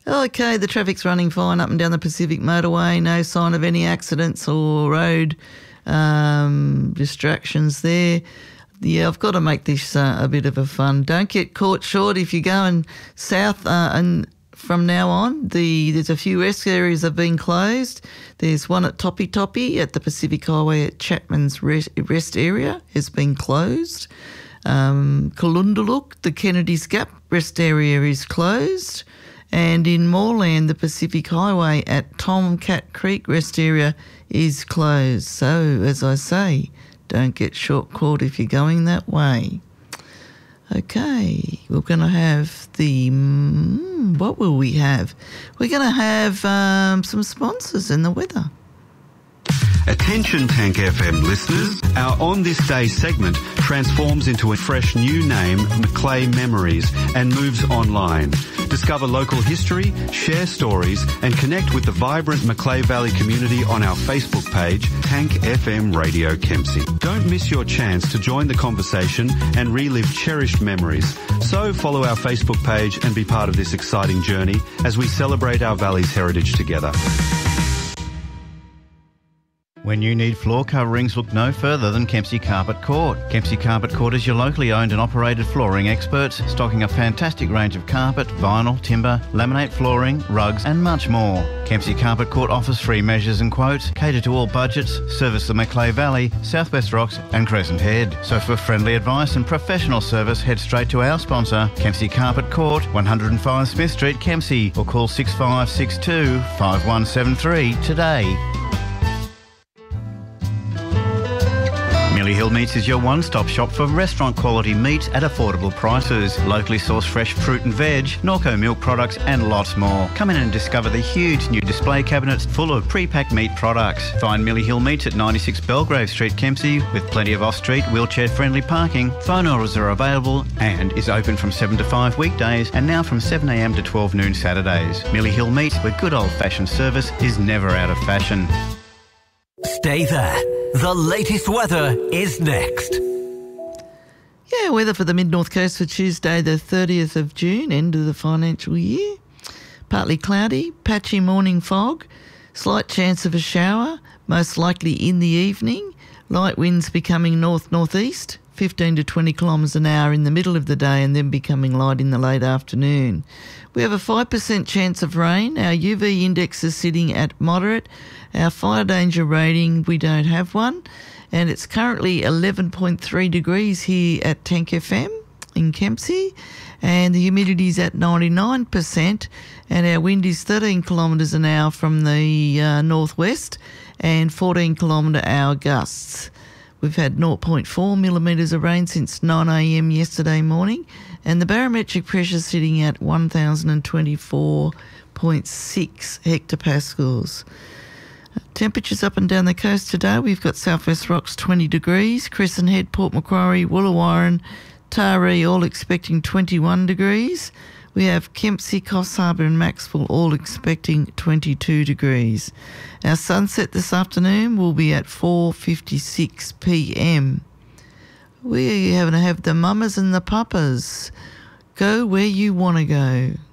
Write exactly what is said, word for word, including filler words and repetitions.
Okay, the traffic's running fine up and down the Pacific Motorway. No sign of any accidents or road um, distractions there. Yeah, I've got to make this uh, a bit of a fun. Don't get caught short if you're going south uh, and from now on. The There's a few rest areas that have been closed. There's one at Toppy Toppy at the Pacific Highway at Chapman's rest, rest area has been closed. Um, Kalundaluk, the Kennedy's Gap rest area is closed. And in Moreland, the Pacific Highway at Tomcat Creek rest area is closed. So, as I say, don't get short caught if you're going that way. Okay, we're going to have the... Mm, what will we have? We're going to have um, some sponsors and the weather. Attention Tank F M listeners, our On This Day segment transforms into a fresh new name, Macleay Memories, and moves online. Discover local history, share stories, and connect with the vibrant Macleay Valley community on our Facebook page, Tank F M Radio Kempsey. Don't miss your chance to join the conversation and relive cherished memories. So follow our Facebook page and be part of this exciting journey as we celebrate our valley's heritage together. When you need floor coverings, look no further than Kempsey Carpet Court. Kempsey Carpet Court is your locally owned and operated flooring experts, stocking a fantastic range of carpet, vinyl, timber, laminate flooring, rugs and much more. Kempsey Carpet Court offers free measures and quotes, cater to all budgets, service the Macleay Valley, Southwest Rocks and Crescent Head. So for friendly advice and professional service, head straight to our sponsor, Kempsey Carpet Court, one oh five Smith Street, Kempsey, or call six five six two, five one seven three today. Millie Hill Meats is your one-stop shop for restaurant-quality meats at affordable prices. Locally sourced fresh fruit and veg, Norco milk products and lots more. Come in and discover the huge new display cabinets full of pre-packed meat products. Find Millie Hill Meats at ninety-six Belgrave Street, Kempsey, with plenty of off-street, wheelchair-friendly parking. Phone orders are available and is open from seven to five weekdays and now from seven a m to twelve noon Saturdays. Millie Hill Meats, where good old-fashioned service is never out of fashion. Stay there. The latest weather is next. Yeah, weather for the mid-north coast for Tuesday the thirtieth of June, end of the financial year. Partly cloudy, patchy morning fog, slight chance of a shower, most likely in the evening. Light winds becoming north-northeast, fifteen to twenty kilometres an hour in the middle of the day and then becoming light in the late afternoon. We have a five percent chance of rain. Our U V index is sitting at moderate. Our fire danger rating, we don't have one. And it's currently eleven point three degrees here at Tank F M in Kempsey. And the humidity is at ninety-nine percent. And our wind is thirteen kilometres an hour from the uh, northwest and fourteen kilometre hour gusts. We've had zero point four millimetres of rain since nine a m yesterday morning, and the barometric pressure sitting at one thousand twenty-four point six hectopascals. Temperatures up and down the coast today. We've got Southwest Rocks twenty degrees, Crescent Head, Port Macquarie, Woolowarren, Taree all expecting twenty-one degrees. We have Kempsey, Coffs Harbour and Maxwell all expecting twenty-two degrees. Our sunset this afternoon will be at four fifty-six p m. We're going to have the mamas and the papas. Go where you want to go.